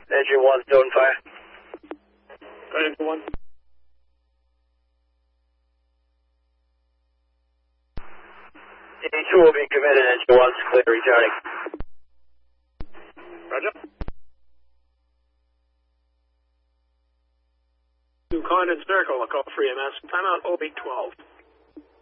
Engine 1 still in fire. Engine 1. D2 will be committed. Engine 1's clear, returning. Roger. To Condon Circle, I'll call 3MS. Timeout 0812.